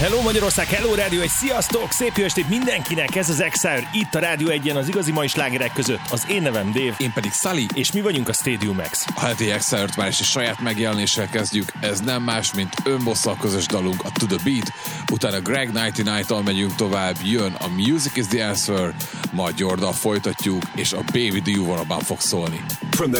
Hello Magyarország, hello Rádió 1, sziasztok! Szép jó estét mindenkinek, ez az Exile, itt a Rádió 1-en az igazi mai slágerek között. Az én nevem Dave. Én pedig Sully. És mi vagyunk a Stadium X. A heti Exile-t már is a saját megjelenéssel kezdjük, ez nem más, mint önbosszal közös dalunk, a To The Beat, utána Greg 99-tal megyünk tovább, jön a Music Is The Answer, majd Jordan folytatjuk, és a Baby Do You Wanna Bump fog szólni.